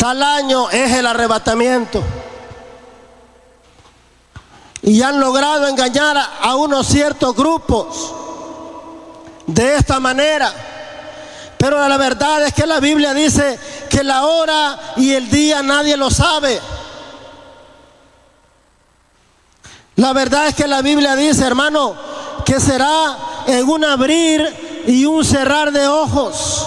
tal año es el arrebatamiento. Y han logrado engañar a unos ciertos grupos de esta manera. Pero la verdad es que la Biblia dice que la hora y el día nadie lo sabe. La verdad es que la Biblia dice, hermano, que será en un abrir y un cerrar de ojos.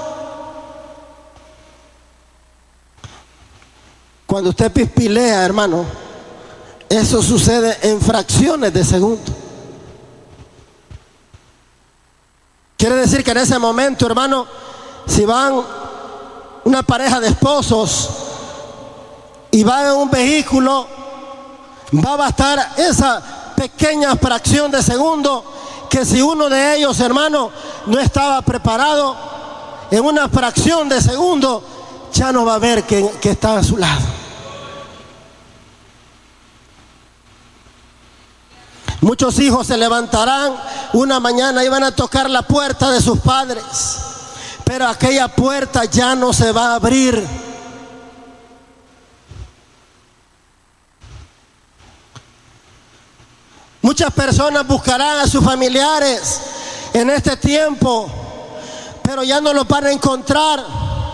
Cuando usted pispilea, hermano, eso sucede en fracciones de segundo. Quiere decir que en ese momento, hermano, si van una pareja de esposos y van en un vehículo, va a bastar esa pequeña fracción de segundo que si uno de ellos, hermano, no estaba preparado, en una fracción de segundo ya no va a ver que está a su lado. Muchos hijos se levantarán una mañana y van a tocar la puerta de sus padres, pero aquella puerta ya no se va a abrir. Muchas personas buscarán a sus familiares en este tiempo, pero ya no los van a encontrar.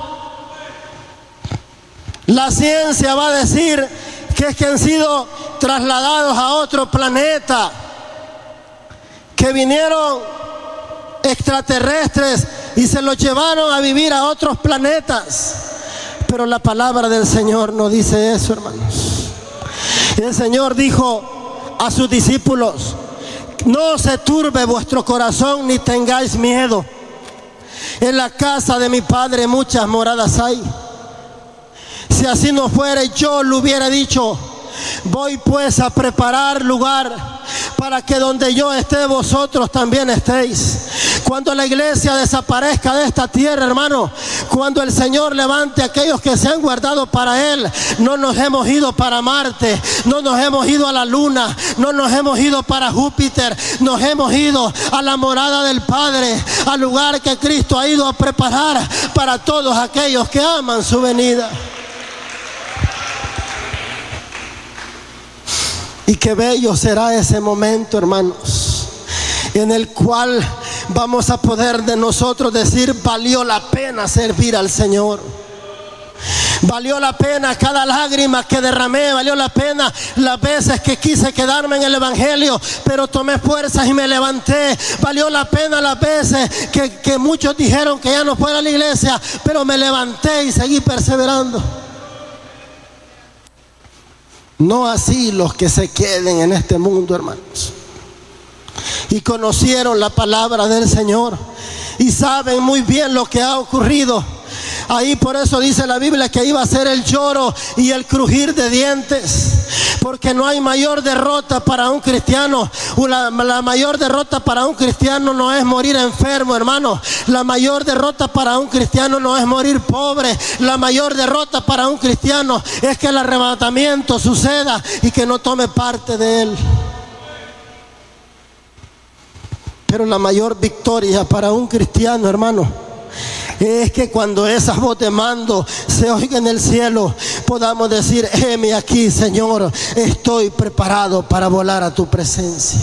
La ciencia va a decir que es que han sido trasladados a otro planeta, que vinieron extraterrestres y se los llevaron a vivir a otros planetas. Pero la palabra del Señor no dice eso, hermanos. El Señor dijo a sus discípulos: no se turbe vuestro corazón ni tengáis miedo. En la casa de mi Padre muchas moradas hay. Si así no fuere, yo lo hubiera dicho. Voy pues a preparar lugar para que donde yo esté, vosotros también estéis. Cuando la iglesia desaparezca de esta tierra, hermano, cuando el Señor levante a aquellos que se han guardado para Él, no nos hemos ido para Marte, no nos hemos ido a la Luna, no nos hemos ido para Júpiter, nos hemos ido a la morada del Padre, al lugar que Cristo ha ido a preparar para todos aquellos que aman su venida. Y qué bello será ese momento, hermanos, en el cual vamos a poder de nosotros decir: valió la pena servir al Señor. Valió la pena cada lágrima que derramé, valió la pena las veces que quise quedarme en el Evangelio, pero tomé fuerzas y me levanté. Valió la pena las veces que muchos dijeron que ya no fuera a la iglesia, pero me levanté y seguí perseverando. No así los que se queden en este mundo, hermanos, y conocieron la palabra del Señor y saben muy bien lo que ha ocurrido. Ahí por eso dice la Biblia que iba a ser el lloro y el crujir de dientes, porque no hay mayor derrota para un cristiano. La mayor derrota para un cristiano no es morir enfermo, hermano. La mayor derrota para un cristiano no es morir pobre. La mayor derrota para un cristiano es que el arrebatamiento suceda y que no tome parte de él. Pero la mayor victoria para un cristiano, hermano, es que cuando esa voz de mando se oiga en el cielo, podamos decir: heme aquí, Señor, estoy preparado para volar a tu presencia.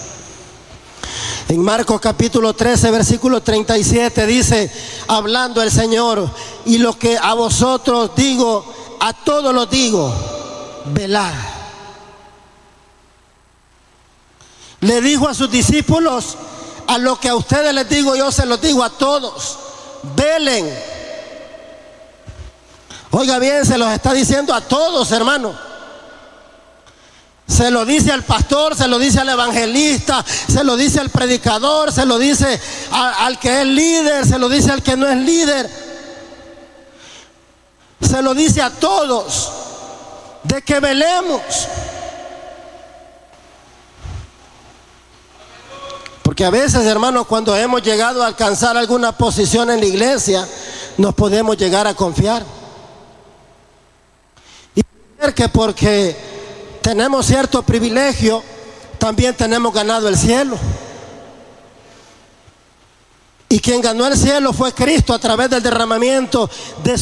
En Marcos capítulo 13, versículo 37 dice, hablando el Señor: y lo que a vosotros digo, a todos los digo, velad. Le dijo a sus discípulos: a lo que a ustedes les digo, yo se los digo a todos: velen. Oiga bien, se los está diciendo a todos, hermano. Se lo dice al pastor, se lo dice al evangelista, se lo dice al predicador, se lo dice al que es líder, se lo dice al que no es líder. Se lo dice a todos, de que velemos. Porque a veces, hermanos, cuando hemos llegado a alcanzar alguna posición en la iglesia, nos podemos llegar a confiar. Y creer que porque tenemos cierto privilegio, también tenemos ganado el cielo. Y quien ganó el cielo fue Cristo a través del derramamiento de